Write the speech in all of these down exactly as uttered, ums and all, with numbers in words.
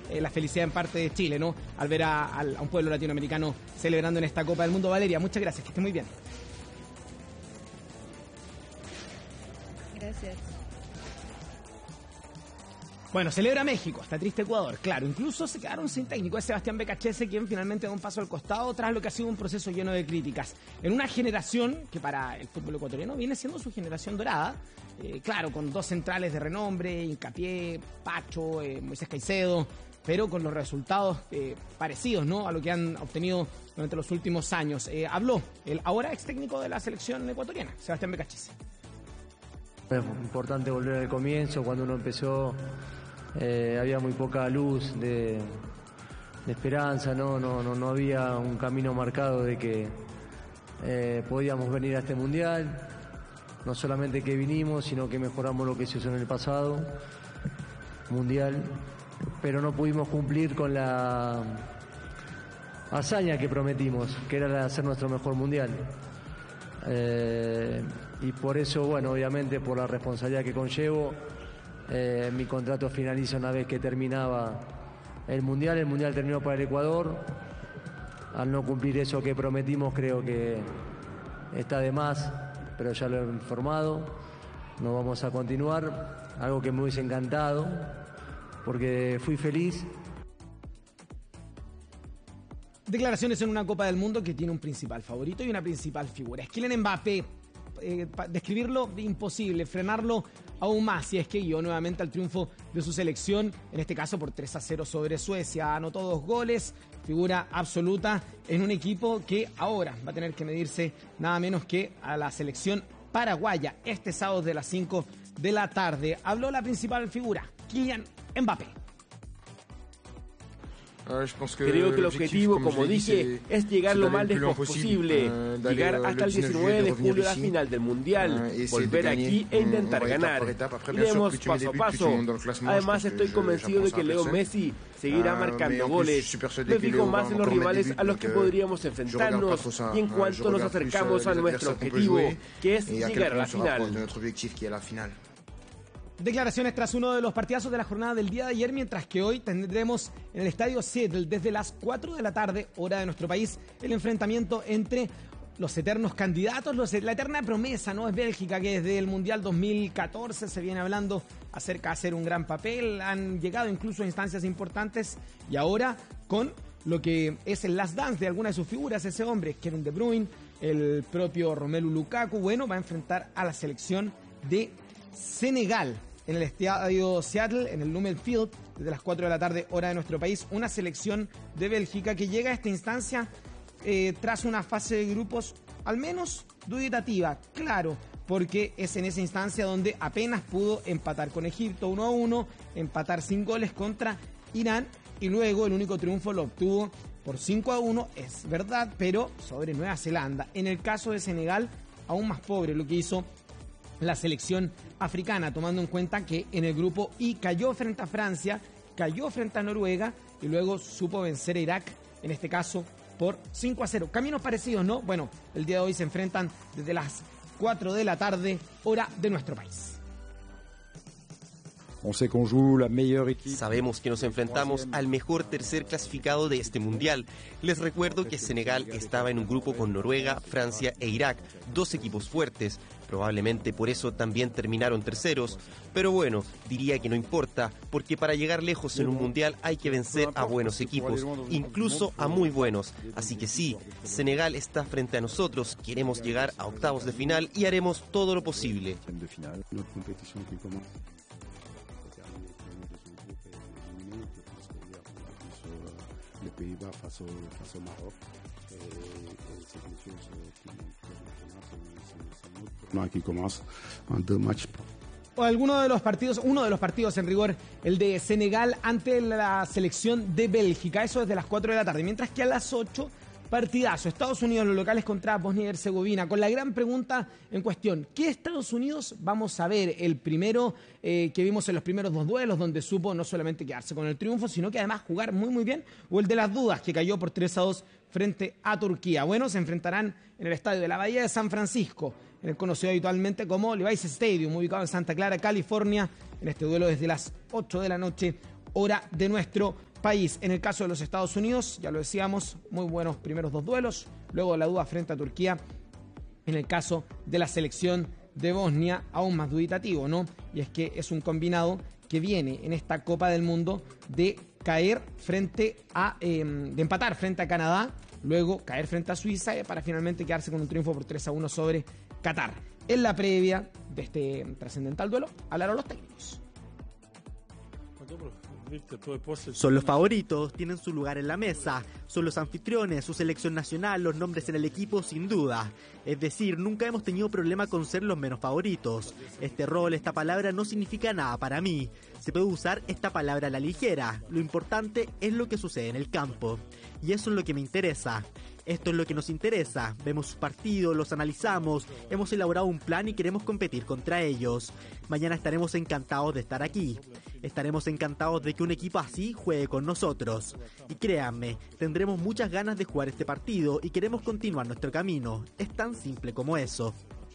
eh, la felicidad en parte de Chile, ¿no? Al ver a, a un pueblo latinoamericano celebrando en esta Copa del Mundo. Valeria, muchas gracias, que esté muy bien. Gracias. Bueno, celebra México, está triste Ecuador, claro, incluso se quedaron sin técnico, es Sebastián Becachese quien finalmente da un paso al costado tras lo que ha sido un proceso lleno de críticas. En una generación que para el fútbol ecuatoriano viene siendo su generación dorada, eh, claro, con dos centrales de renombre, Hincapié, Pacho, eh, Moisés Caicedo, pero con los resultados eh, parecidos, ¿no?, a lo que han obtenido durante los últimos años. Eh, habló el ahora ex técnico de la selección ecuatoriana, Sebastián Becachese. Es importante volver al comienzo, cuando uno empezó eh, había muy poca luz de, de esperanza, ¿no? No, no, no había un camino marcado de que eh, podíamos venir a este mundial, no solamente que vinimos, sino que mejoramos lo que se hizo en el pasado mundial, pero no pudimos cumplir con la hazaña que prometimos, que era la de hacer nuestro mejor mundial. Eh, y por eso, bueno, obviamente por la responsabilidad que conllevo, eh, mi contrato finaliza una vez que terminaba el Mundial. El Mundial terminó para el Ecuador. Al no cumplir eso que prometimos, creo que está de más, pero ya lo he informado. No vamos a continuar, algo que me hubiese encantado, porque fui feliz. Declaraciones en una Copa del Mundo que tiene un principal favorito y una principal figura. Es Kylian Mbappé. Eh, describirlo imposible, frenarlo aún más si es que guió nuevamente al triunfo de su selección, en este caso por tres a cero sobre Suecia. Anotó dos goles, figura absoluta en un equipo que ahora va a tener que medirse nada menos que a la selección paraguaya este sábado de las cinco de la tarde. Habló la principal figura, Kylian Mbappé. Creo que el objetivo, como dije, es llegar lo más lejos posible, llegar hasta el diecinueve de julio a la final del Mundial, volver aquí e intentar ganar. Iremos paso a paso. Además, estoy convencido de que Leo Messi seguirá marcando goles. Me fijo más en los rivales a los que podríamos enfrentarnos y en cuanto nos acercamos a nuestro objetivo, que es llegar a la final. Declaraciones tras uno de los partidazos de la jornada del día de ayer, mientras que hoy tendremos en el estadio Seattle desde las cuatro de la tarde, hora de nuestro país, el enfrentamiento entre los eternos candidatos, los, la eterna promesa, ¿no? Es Bélgica, que desde el Mundial dos mil catorce se viene hablando acerca de hacer un gran papel, han llegado incluso a instancias importantes y ahora con lo que es el last dance de alguna de sus figuras, ese hombre, Kevin De Bruyne, el propio Romelu Lukaku, bueno, va a enfrentar a la selección de Senegal en el estadio Seattle, en el Lumen Field, desde las cuatro de la tarde, hora de nuestro país. Una selección de Bélgica que llega a esta instancia eh, tras una fase de grupos al menos dubitativa, claro, porque es en esa instancia donde apenas pudo empatar con Egipto uno a uno, empatar sin goles contra Irán y luego el único triunfo lo obtuvo por cinco a uno, es verdad, pero sobre Nueva Zelanda. En el caso de Senegal, aún más pobre lo que hizo la selección africana, tomando en cuenta que en el grupo I cayó frente a Francia, cayó frente a Noruega y luego supo vencer a Irak, en este caso por cinco a cero. Caminos parecidos, ¿no? Bueno, el día de hoy se enfrentan desde las cuatro de la tarde, hora de nuestro país. Sabemos que nos enfrentamos al mejor tercer clasificado de este mundial. Les recuerdo que Senegal estaba en un grupo con Noruega, Francia e Irak, dos equipos fuertes. Probablemente por eso también terminaron terceros. Pero bueno, diría que no importa, porque para llegar lejos en un mundial hay que vencer a buenos equipos, incluso a muy buenos. Así que sí, Senegal está frente a nosotros, queremos llegar a octavos de final y haremos todo lo posible. les Pays-Bas face au, face au Maroc. Et, et cette mission c'est qui commence en deux matchs. O alguno de los partidos, uno de los partidos en rigor, el de Senegal ante la selección de Bélgica, eso desde las cuatro de la tarde, mientras que a las ocho, partidazo, Estados Unidos, los locales contra Bosnia y Herzegovina, con la gran pregunta en cuestión, ¿qué Estados Unidos vamos a ver? El primero eh, que vimos en los primeros dos duelos, donde supo no solamente quedarse con el triunfo, sino que además jugar muy muy bien, o el de las dudas, que cayó por tres a dos frente a Turquía. Bueno, se enfrentarán en el estadio de la Bahía de San Francisco, en el conocido habitualmente como Levi's Stadium, ubicado en Santa Clara, California, en este duelo desde las ocho de la noche, hora de nuestro país. En el caso de los Estados Unidos, ya lo decíamos, muy buenos primeros dos duelos, luego la duda frente a Turquía. En el caso de la selección de Bosnia, aún más dubitativo, ¿no? Y es que es un combinado que viene en esta Copa del Mundo de caer frente a, eh, de empatar frente a Canadá, luego caer frente a Suiza para finalmente quedarse con un triunfo por tres a uno sobre Qatar. En la previa de este trascendental duelo, hablaron los técnicos. Son los favoritos, tienen su lugar en la mesa, son los anfitriones, su selección nacional, los nombres en el equipo sin duda. Es decir, nunca hemos tenido problema con ser los menos favoritos. Este rol, esta palabra no significa nada para mí. Se puede usar esta palabra a la ligera. Lo importante es lo que sucede en el campo. Y eso es lo que me interesa. Esto es lo que nos interesa. Vemos sus partidos, los analizamos, hemos elaborado un plan y queremos competir contra ellos. Mañana estaremos encantados de estar aquí. Estaremos encantados de que un equipo así juegue con nosotros. Y créanme, tendremos muchas ganas de jugar este partido y queremos continuar nuestro camino. Es tan simple como eso.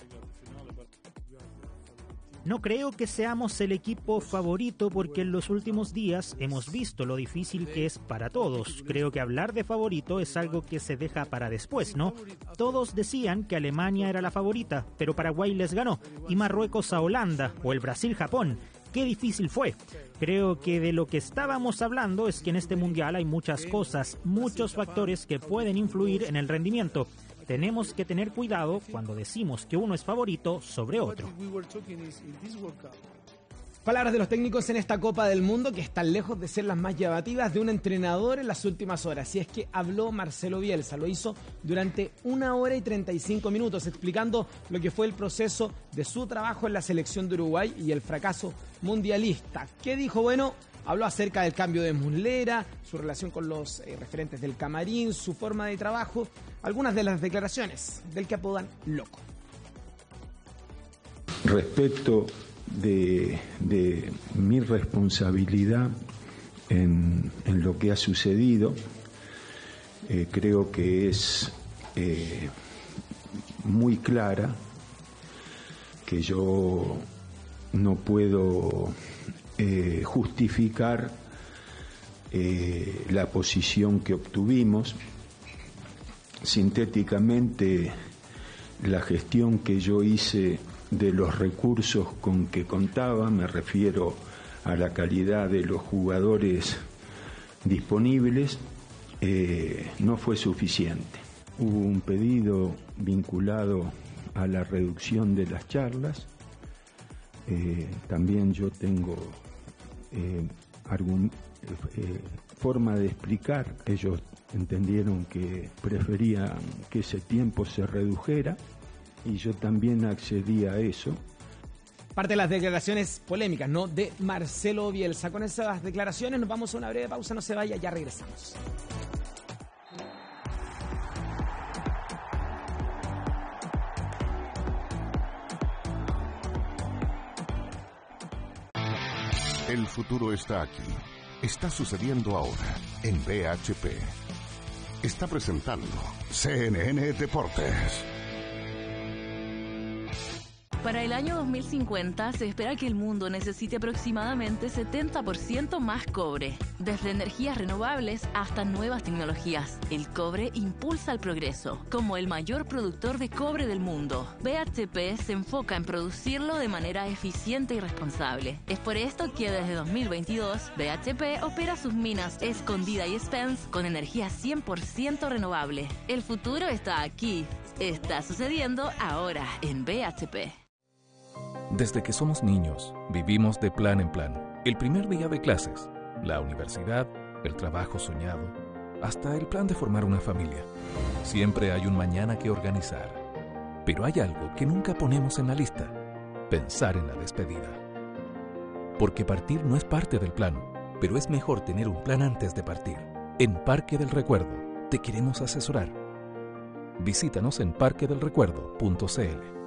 No creo que seamos el equipo favorito porque en los últimos días hemos visto lo difícil que es para todos. Creo que hablar de favorito es algo que se deja para después, ¿no? Todos decían que Alemania era la favorita, pero Paraguay les ganó, y Marruecos a Holanda, o el Brasil-Japón. ¡Qué difícil fue! Creo que de lo que estábamos hablando es que en este mundial hay muchas cosas, muchos factores que pueden influir en el rendimiento. Tenemos que tener cuidado cuando decimos que uno es favorito sobre otro. Palabras de los técnicos en esta Copa del Mundo que están lejos de ser las más llamativas de un entrenador en las últimas horas. Y es que habló Marcelo Bielsa, lo hizo durante una hora y treinta y cinco minutos explicando lo que fue el proceso de su trabajo en la selección de Uruguay y el fracaso mundialista. ¿Qué dijo? Bueno, habló acerca del cambio de Muslera, su relación con los eh, referentes del camarín, su forma de trabajo, algunas de las declaraciones del que apodan Loco. Respecto de, de mi responsabilidad en, en lo que ha sucedido, eh, creo que es eh, muy clara, que yo no puedo eh, justificar eh, la posición que obtuvimos. Sintéticamente, la gestión que yo hice de los recursos con que contaba, me refiero a la calidad de los jugadores disponibles, eh, no fue suficiente. Hubo un pedido vinculado a la reducción de las charlas. Eh, también yo tengo eh, algún, eh, forma de explicar. Ellos entendieron que preferían que ese tiempo se redujera y yo también accedí a eso. Parte de las declaraciones polémicas, ¿no?, de Marcelo Bielsa. Con esas declaraciones nos vamos a una breve pausa, no se vaya, ya regresamos. El futuro está aquí. Está sucediendo ahora en V H P. Está presentando C N N Deportes. Para el año dos mil cincuenta se espera que el mundo necesite aproximadamente setenta por ciento más cobre. Desde energías renovables hasta nuevas tecnologías, el cobre impulsa el progreso. Como el mayor productor de cobre del mundo, V H P se enfoca en producirlo de manera eficiente y responsable. Es por esto que desde dos mil veintidós, V H P opera sus minas Escondida y Spence con energía cien por ciento renovable. El futuro está aquí. Está sucediendo ahora en V H P. Desde que somos niños, vivimos de plan en plan. El primer día de clases, la universidad, el trabajo soñado, hasta el plan de formar una familia. Siempre hay un mañana que organizar. Pero hay algo que nunca ponemos en la lista: pensar en la despedida. Porque partir no es parte del plan, pero es mejor tener un plan antes de partir. En Parque del Recuerdo, te queremos asesorar. Visítanos en parque del recuerdo punto c l.